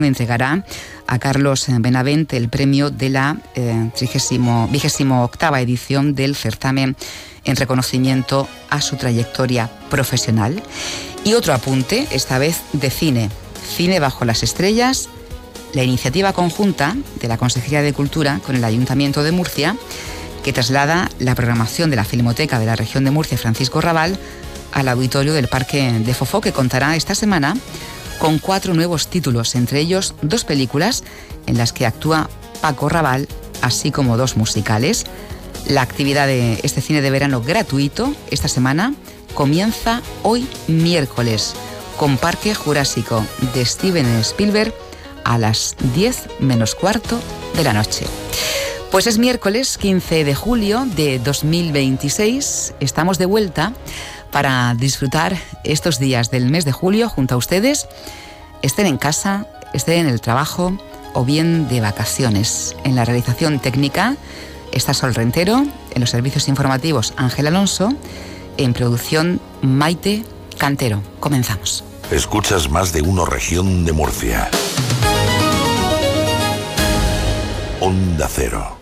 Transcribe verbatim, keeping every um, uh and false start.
entregará a Carlos Benavent el premio de la eh, vigésima octava edición del certamen en reconocimiento a su trayectoria profesional. Y otro apunte, esta vez de cine, Cine bajo las estrellas, la iniciativa conjunta de la Consejería de Cultura con el Ayuntamiento de Murcia, que traslada la programación de la Filmoteca de la región de Murcia Francisco Rabal al auditorio del Parque de Fofó, que contará esta semana con cuatro nuevos títulos, entre ellos dos películas en las que actúa Paco Rabal, así como dos musicales. La actividad de este cine de verano gratuito esta semana comienza hoy miércoles con Parque Jurásico de Steven Spielberg a las diez menos cuarto de la noche. Pues es miércoles quince de julio de dos mil veintiséis. Estamos de vuelta para disfrutar estos días del mes de julio junto a ustedes, estén en casa, estén en el trabajo o bien de vacaciones. En la realización técnica está Sol Rentero, en los servicios informativos Ángel Alonso, en producción Maite Cantero. Comenzamos. Escuchas Más de Uno Región de Murcia. Onda Cero.